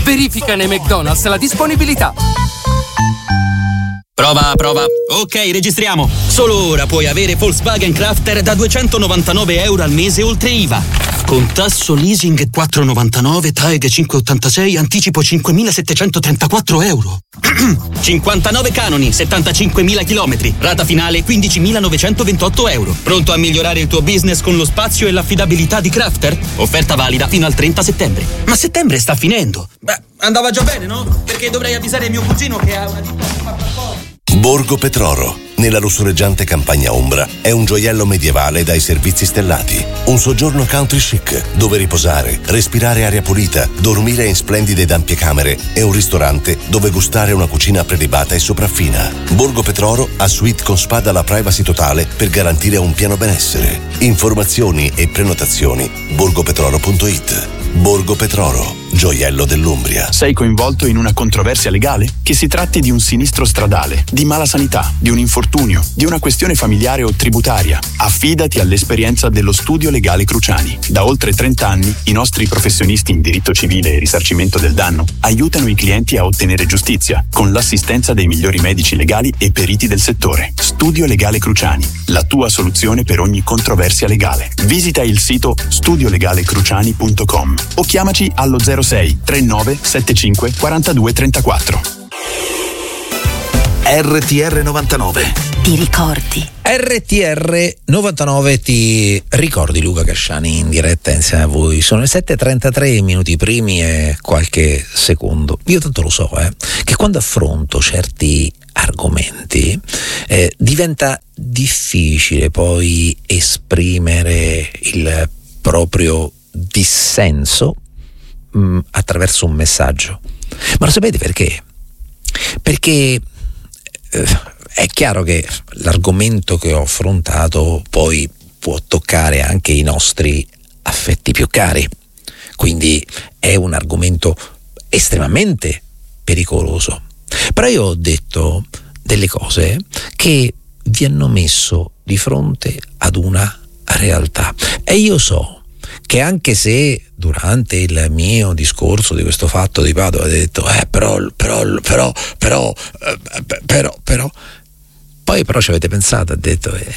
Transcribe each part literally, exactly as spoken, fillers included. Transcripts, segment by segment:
Verifica nei McDonald's la disponibilità. Prova, prova. Ok, registriamo. Solo ora puoi avere Volkswagen Crafter da duecentonovantanove euro al mese oltre I V A. Con tasso leasing quattro virgola novantanove, T A E G cinque virgola ottantasei, anticipo cinquemilasettecentotrentaquattro euro. cinquantanove canoni, settantacinquemila chilometri. Rata finale quindicimilanovecentoventotto euro. Pronto a migliorare il tuo business con lo spazio e l'affidabilità di Crafter? Offerta valida fino al trenta settembre. Ma settembre sta finendo. Beh, andava già bene, no? Perché dovrei avvisare mio cugino che ha una ditta che fa trasporto. Borgo Petroro, nella lussureggiante campagna ombra, è un gioiello medievale dai servizi stellati. Un soggiorno country chic, dove riposare, respirare aria pulita, dormire in splendide ed ampie camere e un ristorante dove gustare una cucina prelibata e sopraffina. Borgo Petroro ha suite con spa dalla privacy totale per garantire un pieno benessere. Informazioni e prenotazioni borgopetroro punto it. Borgo Petroro, gioiello dell'Umbria. Sei coinvolto in una controversia legale? Che si tratti di un sinistro stradale, di mala sanità, di un infortunio, di una questione familiare o tributaria, affidati all'esperienza dello Studio Legale Cruciani. Da oltre trenta anni i nostri professionisti in diritto civile e risarcimento del danno aiutano i clienti a ottenere giustizia con l'assistenza dei migliori medici legali e periti del settore. Studio Legale Cruciani, la tua soluzione per ogni controversia legale. Visita il sito studio legale cruciani punto com o chiamaci allo zero sei trentanove settantacinque quarantadue trentaquattro. R T R novantanove. Ti ricordi? R T R novantanove ti ricordi Luca Casciani in diretta insieme a voi. Sono le sette e trentatré, minuti primi e qualche secondo. Io tanto lo so, eh, che quando affronto certi argomenti eh, diventa difficile poi esprimere il proprio dissenso mh, attraverso un messaggio. Ma lo sapete perché? Perché eh, è chiaro che l'argomento che ho affrontato poi può toccare anche i nostri affetti più cari, quindi è un argomento estremamente pericoloso. Però io ho detto delle cose che vi hanno messo di fronte ad una realtà e io so che anche se durante il mio discorso di questo fatto di Padova avete detto eh però però però però eh, però però poi però ci avete pensato, ha detto eh,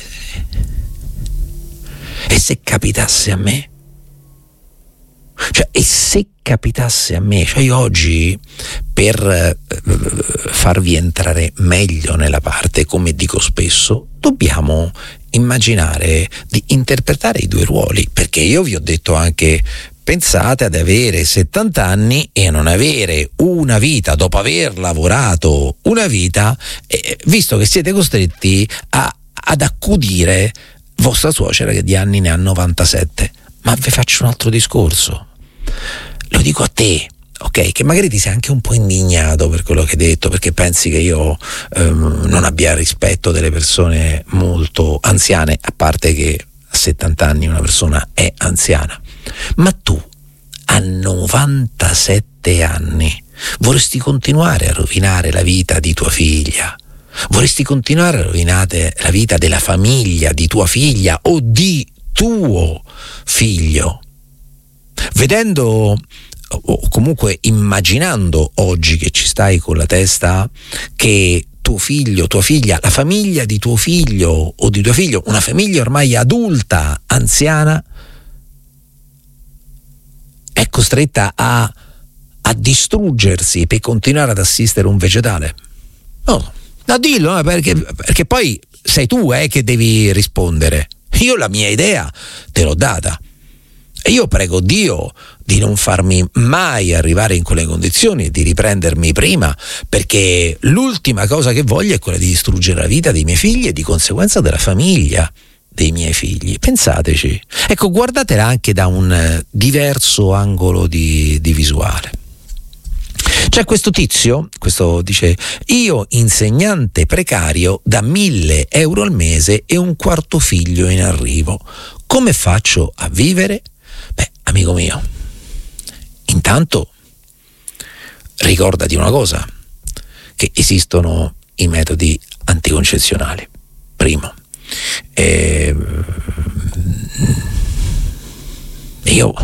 e se capitasse a me? Cioè, e se capitasse a me? Cioè io oggi, per eh, farvi entrare meglio nella parte, come dico spesso, dobbiamo immaginare di interpretare i due ruoli, perché io vi ho detto anche: pensate ad avere settanta anni e a non avere una vita dopo aver lavorato una vita, eh, visto che siete costretti a, ad accudire vostra suocera che di anni ne ha novantasette. Ma vi faccio un altro discorso, lo dico a te, ok, che magari ti sei anche un po' indignato per quello che hai detto, perché pensi che io ehm, non abbia rispetto delle persone molto anziane, a parte che a settanta anni una persona è anziana. Ma tu a novantasette anni vorresti continuare a rovinare la vita di tua figlia? Vorresti continuare a rovinare la vita della famiglia di tua figlia o di tuo figlio? Vedendo o comunque immaginando oggi che ci stai con la testa che tuo figlio, tua figlia, la famiglia di tuo figlio o di tuo figlio, una famiglia ormai adulta, anziana, è costretta a, a distruggersi per continuare ad assistere un vegetale? No, no, dillo, eh, perché, perché poi sei tu eh, che devi rispondere. Io la mia idea te l'ho data e io prego Dio di non farmi mai arrivare in quelle condizioni e di riprendermi prima, perché l'ultima cosa che voglio è quella di distruggere la vita dei miei figli e di conseguenza della famiglia dei miei figli. Pensateci. Ecco, guardatela anche da un diverso angolo di, di visuale. C'è questo tizio, questo dice: io insegnante precario da mille euro al mese e un quarto figlio in arrivo, come faccio a vivere? Beh, amico mio, intanto ricordati una cosa, che esistono i metodi anticoncezionali. Primo, eh, io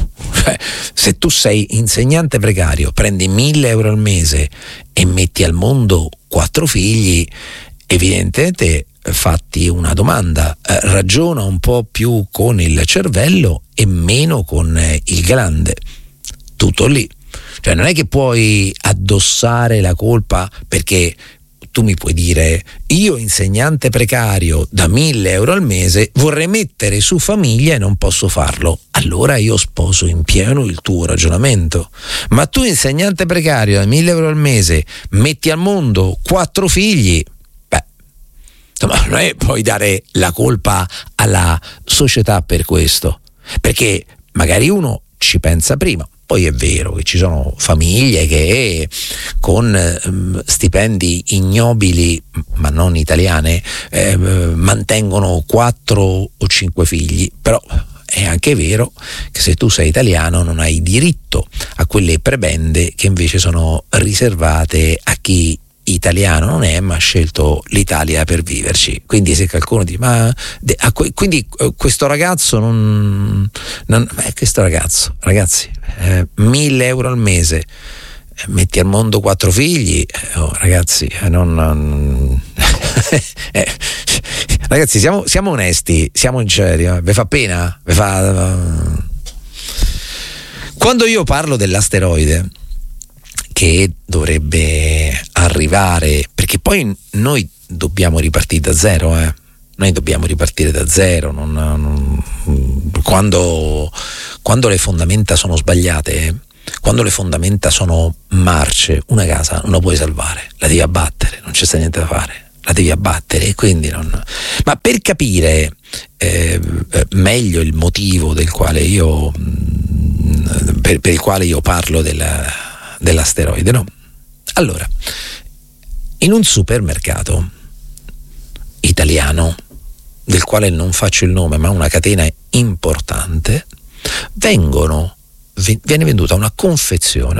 Cioè, se tu sei insegnante precario, prendi mille euro al mese e metti al mondo quattro figli, evidentemente fatti una domanda, eh, ragiona un po' più con il cervello e meno con eh, il grande. Tutto lì. Cioè non è che puoi addossare la colpa, perché tu mi puoi dire: io insegnante precario da mille euro al mese vorrei mettere su famiglia e non posso farlo. Allora io sposo in pieno il tuo ragionamento. Ma tu insegnante precario da mille euro al mese metti al mondo quattro figli, beh, insomma, non è puoi dare la colpa alla società per questo, perché magari uno ci pensa prima. Poi è vero che ci sono famiglie che con eh, stipendi ignobili, ma non italiane, eh, mantengono quattro o cinque figli, però è anche vero che se tu sei italiano non hai diritto a quelle prebende che invece sono riservate a chi italiano non è, ma ha scelto l'Italia per viverci. Quindi se qualcuno dice: ma de, a, quindi questo ragazzo non, non eh, questo ragazzo ragazzi eh, mille euro al mese, eh, metti al mondo quattro figli, eh, oh, ragazzi eh, non, non eh, ragazzi siamo, siamo onesti, siamo in serio, vi fa pena? Vi fa... Quando io parlo dell'asteroide che dovrebbe arrivare, perché poi noi dobbiamo ripartire da zero, eh? Noi dobbiamo ripartire da zero. Non, non, quando, quando le fondamenta sono sbagliate, quando le fondamenta sono marce, una casa non la puoi salvare, la devi abbattere, non c'è sta niente da fare, la devi abbattere. E quindi non. Ma per capire eh, meglio il motivo del quale io per, per il quale io parlo della dell'asteroide, no? Allora, in un supermercato italiano, del quale non faccio il nome, ma una catena importante, vengono viene venduta una confezione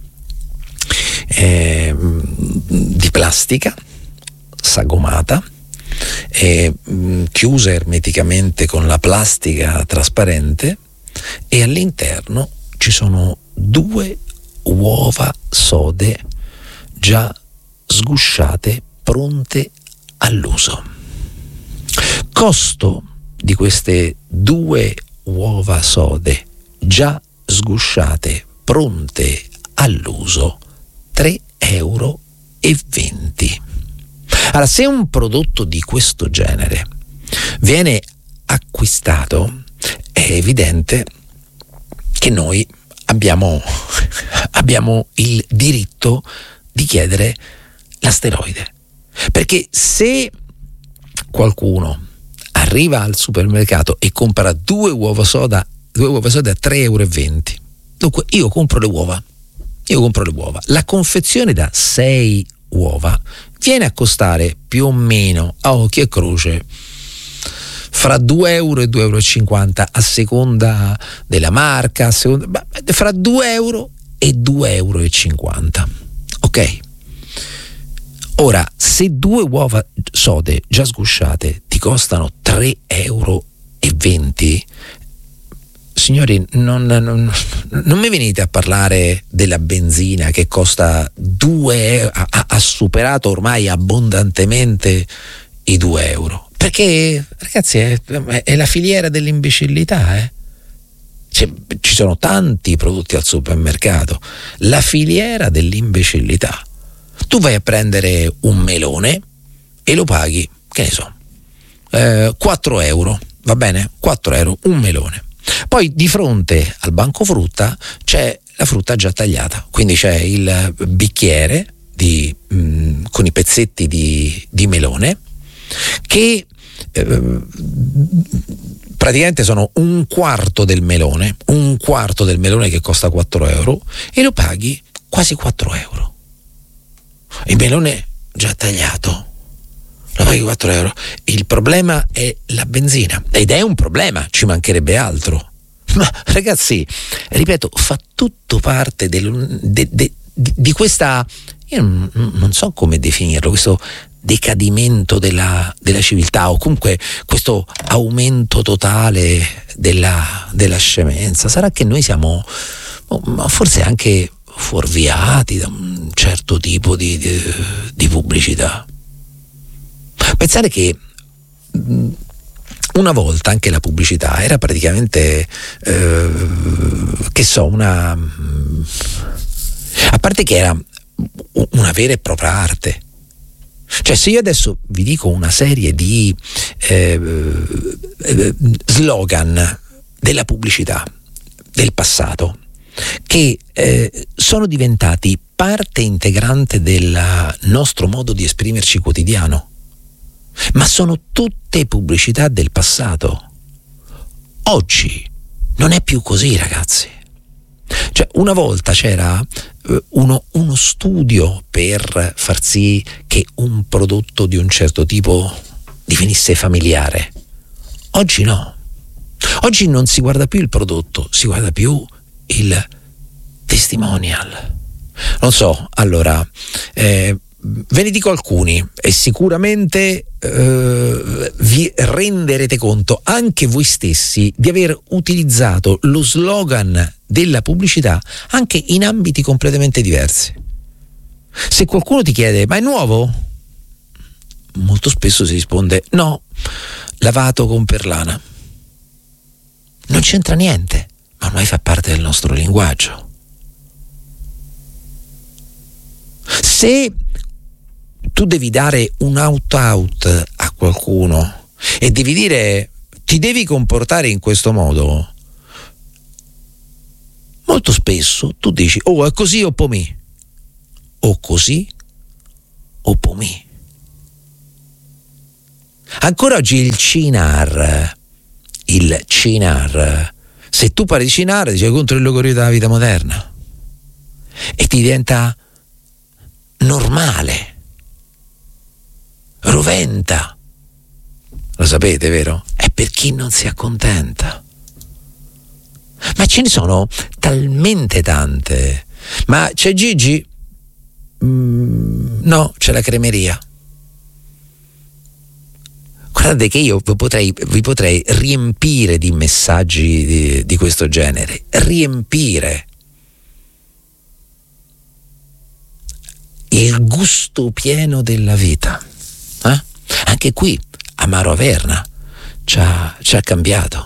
eh, di plastica sagomata, eh, chiusa ermeticamente con la plastica trasparente, e all'interno ci sono due uova sode già sgusciate, pronte all'uso. Costo di queste due uova sode già sgusciate, pronte all'uso, tre euro e venti. Allora, se un prodotto di questo genere viene acquistato, è evidente che noi abbiamo, abbiamo il diritto di chiedere l'asteroide. Perché se qualcuno arriva al supermercato e compra due uova soda, due uova soda a tre euro e venti, dunque io compro le uova, io compro le uova, la confezione da sei uova viene a costare più o meno a occhio e croce fra due euro e due euro e cinquanta, a seconda della marca, a seconda, fra due euro e due euro e cinquanta. Ok? Ora, se due uova sode già sgusciate ti costano tre euro e venti, signori, non, non, non mi venite a parlare della benzina che costa due euro, ha, ha superato ormai abbondantemente i due euro. Perché, ragazzi, è, è la filiera dell'imbecillità, eh? Cioè, ci sono tanti prodotti al supermercato, la filiera dell'imbecillità. Tu vai a prendere un melone e lo paghi, che ne so, eh, quattro euro, va bene? quattro euro, un melone. Poi di fronte al banco frutta c'è la frutta già tagliata, quindi c'è il bicchiere di, mh, con i pezzetti di, di melone che eh, praticamente sono un quarto del melone, un quarto del melone che costa quattro euro, e lo paghi quasi quattro euro. Il melone già tagliato lo paghi quattro euro. Il problema è la benzina, ed è un problema, ci mancherebbe altro. Ma ragazzi, ripeto, fa tutto parte del, de, de, di questa, io non, non so come definirlo, questo decadimento della, della civiltà, o comunque questo aumento totale della, della scemenza? Sarà che noi siamo forse anche fuorviati da un certo tipo di, di, di pubblicità? Pensare che una volta anche la pubblicità era praticamente eh, che so una a parte che era una vera e propria arte. Cioè, se io adesso vi dico una serie di eh, slogan della pubblicità del passato che eh, sono diventati parte integrante del nostro modo di esprimerci quotidiano, ma sono tutte pubblicità del passato. Oggi non è più così, ragazzi. Cioè, una volta c'era eh, uno, uno studio per far sì che un prodotto di un certo tipo divenisse familiare. Oggi no. Oggi non si guarda più il prodotto, si guarda più il testimonial. Non so, allora, eh, ve ne dico alcuni e sicuramente eh, vi renderete conto anche voi stessi di aver utilizzato lo slogan della pubblicità anche in ambiti completamente diversi. Se qualcuno ti chiede: ma è nuovo? Molto spesso si risponde: no, lavato con perlana. Non c'entra niente, ma ormai fa parte del nostro linguaggio. Se tu devi dare un out-out a qualcuno e devi dire: ti devi comportare in questo modo, molto spesso tu dici: oh, è così o pomì, o così o pomì. Ancora oggi il C N A R, il C N A R, se tu parli di C N A R dici contro il logorio della vita moderna e ti diventa normale, roventa. Lo sapete, vero? È per chi non si accontenta. Ma ce ne sono talmente tante. Ma c'è Gigi? Mm, no, c'è la cremeria. Guardate che io vi potrei, vi potrei riempire di messaggi di, di questo genere. Riempire. Il gusto pieno della vita. Eh? Anche qui, Amaro Averna ci ha, ci ha cambiato.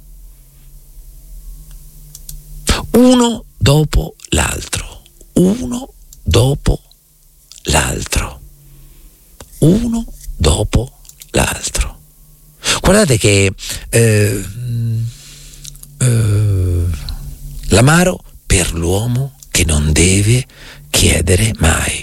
Uno dopo l'altro. Uno dopo l'altro. Uno dopo l'altro. Guardate che eh, eh, l'amaro per l'uomo che non deve chiedere mai.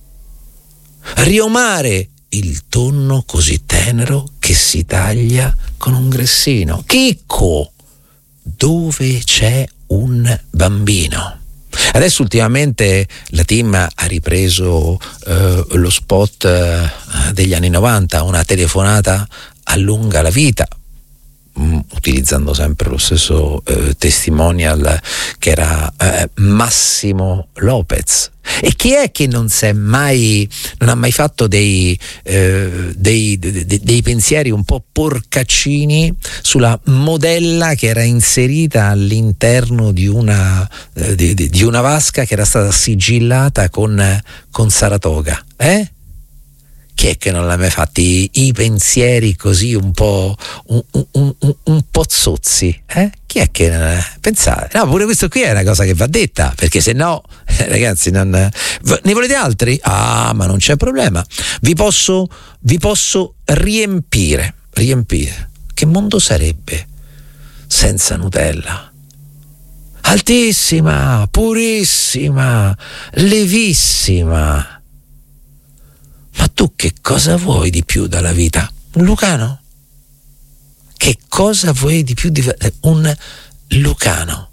Riomare il tonno così tenero che si taglia con un gressino. Chicco, dove c'è un bambino. Adesso ultimamente la team ha ripreso eh, lo spot eh, degli anni novanta, una telefonata allunga la vita, mh, utilizzando sempre lo stesso eh, testimonial che era eh, Massimo Lopez. E chi è che non si è mai, non ha mai fatto dei, eh, dei, dei, dei pensieri un po' porcaccini sulla modella che era inserita all'interno di una, eh, di, di una vasca che era stata sigillata con, con Saratoga? Eh? Chi è che non l'ha mai fatti i, i pensieri così un po' un, un, un, un po' zozzi? Eh? Chi è che pensate? No, pure questo qui è una cosa che va detta, perché se no, eh, ragazzi, non, ne volete altri? Ah, ma non c'è problema. Vi posso, vi posso riempire, riempire. Che mondo sarebbe senza Nutella? Altissima, purissima, levissima. Ma tu che cosa vuoi di più dalla vita? Un lucano? Che cosa vuoi di più di un lucano?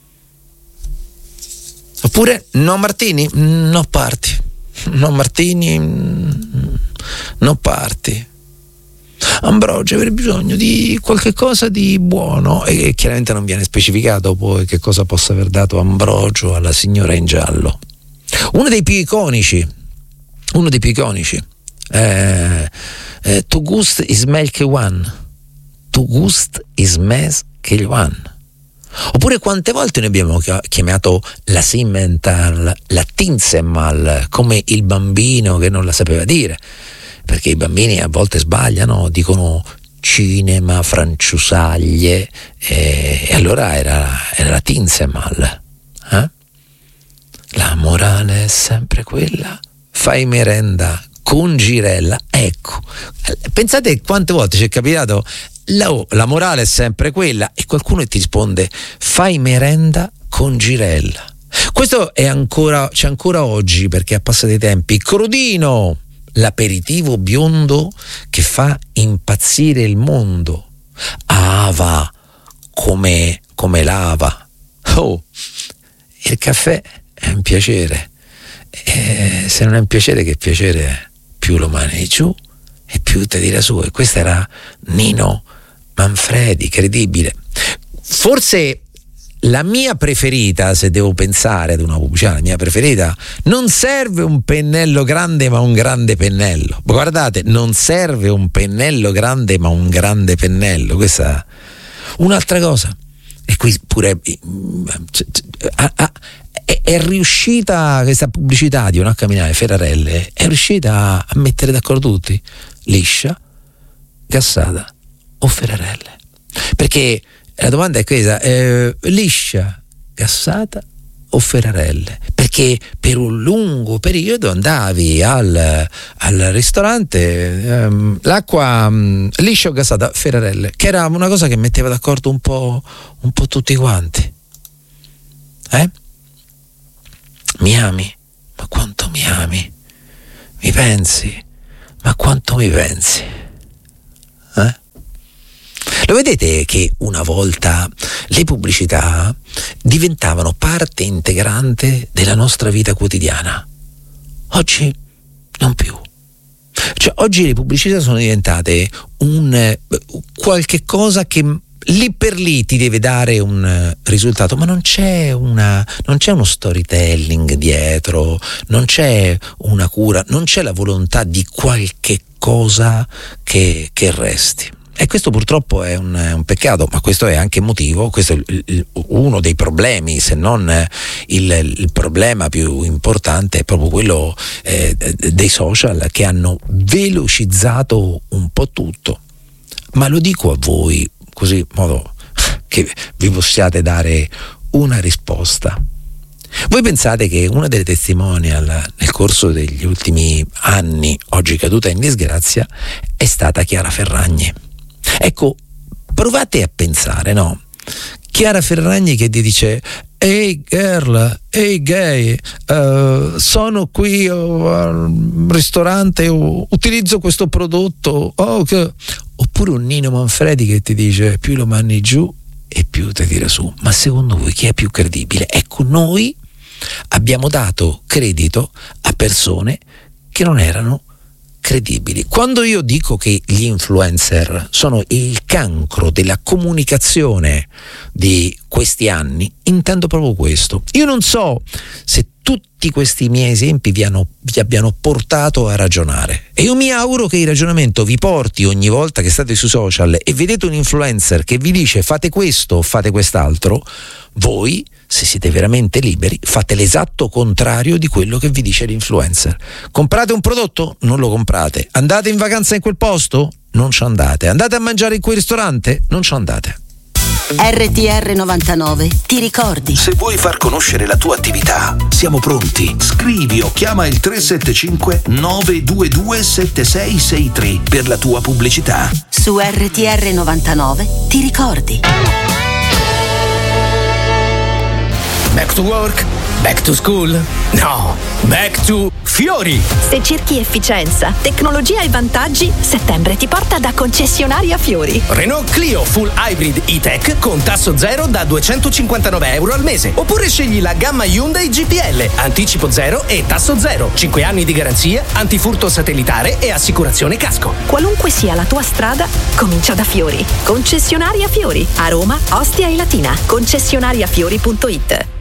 Oppure no Martini? No parti. No Martini? No parti. Ambrogio avrei bisogno di qualche cosa di buono, e chiaramente non viene specificato poi che cosa possa aver dato Ambrogio alla signora in giallo. Uno dei più iconici Uno dei più iconici, eh, eh, tu gust is melke one, tu gust is mes che one. Oppure quante volte noi abbiamo chiamato la Simmental, la Tinsemal, come il bambino che non la sapeva dire, perché i bambini a volte sbagliano, dicono cinema, franciusaglie, e, e allora era, era la Tinsemal. Eh? La morale è sempre quella, fai merenda con girella. Ecco, pensate quante volte ci è capitato la, la morale è sempre quella e qualcuno ti risponde fai merenda con girella. Questo è ancora, c'è ancora oggi, perché a passati tempi. Crodino, l'aperitivo biondo che fa impazzire il mondo. Ava, come, come lava. Oh, il caffè è un piacere, e se non è un piacere, che piacere è? Più lo mani giù e più te tira su. E questo era Nino Manfredi, credibile. Forse la mia preferita, se devo pensare ad una pubblicità, la mia preferita, non serve un pennello grande ma un grande pennello. Guardate, non serve un pennello grande ma un grande pennello. Questa un'altra cosa. E qui pure a, a, è, è riuscita questa pubblicità di una camminare Ferrarelle, è riuscita a mettere d'accordo tutti, liscia, gassata o Ferrarelle, perché la domanda è questa, eh, liscia, gassata o Ferrarelle, perché per un lungo periodo andavi al, al ristorante, ehm, l'acqua um, liscia o gassata, Ferrarelle, che era una cosa che metteva d'accordo un po', un po' tutti quanti. Eh? Mi ami? Ma quanto mi ami? Mi pensi? Ma quanto mi pensi? Eh? Lo vedete che una volta le pubblicità diventavano parte integrante della nostra vita quotidiana? Oggi non più. Cioè, oggi le pubblicità sono diventate un qualche cosa che lì per lì ti deve dare un risultato, ma non c'è una non c'è uno storytelling dietro, non c'è una cura, non c'è la volontà di qualche cosa che, che resti. E questo purtroppo è un, un peccato, ma questo è anche motivo, questo è il, il, uno dei problemi, se non il, il problema più importante, è proprio quello eh, dei social, che hanno velocizzato un po' tutto. Ma lo dico a voi così in modo che vi possiate dare una risposta. Voi pensate che una delle testimonial nel corso degli ultimi anni, oggi caduta in disgrazia, è stata Chiara Ferragni? Ecco, provate a pensare, no? Chiara Ferragni che ti dice ehi girl, ehi gay, uh, sono qui uh, al ristorante, uh, utilizzo questo prodotto, oh, che... oppure un Nino Manfredi che ti dice più lo manni giù e più ti tira su. Ma secondo voi chi è più credibile? Ecco, noi abbiamo dato credito a persone che non erano credibili. Quando io dico che gli influencer sono il cancro della comunicazione di questi anni, intendo proprio questo. Io non so se tutti questi miei esempi vi, hanno, vi abbiano portato a ragionare, e io mi auguro che il ragionamento vi porti ogni volta che state sui social e vedete un influencer che vi dice fate questo o fate quest'altro, voi, se siete veramente liberi, fate l'esatto contrario di quello che vi dice l'influencer. Comprate un prodotto? Non lo comprate. Andate in vacanza in quel posto? Non ci andate. Andate a mangiare in quel ristorante? Non ci andate. R T R novantanove, ti ricordi? Se vuoi far conoscere la tua attività, siamo pronti. Scrivi o chiama il tre sette cinque nove due due sette sei sei tre per la tua pubblicità. Su R T R novantanove, ti ricordi? Back to work? Back to school? No, back to Fiori! Se cerchi efficienza, tecnologia e vantaggi, settembre ti porta da concessionaria Fiori. Renault Clio Full Hybrid E-Tech con tasso zero da duecentocinquantanove euro al mese. Oppure scegli la gamma Hyundai G P L, anticipo zero e tasso zero. cinque anni di garanzia, antifurto satellitare e assicurazione casco. Qualunque sia la tua strada, comincia da Fiori. Concessionaria Fiori. A Roma, Ostia e Latina. concessionariafiori punto it.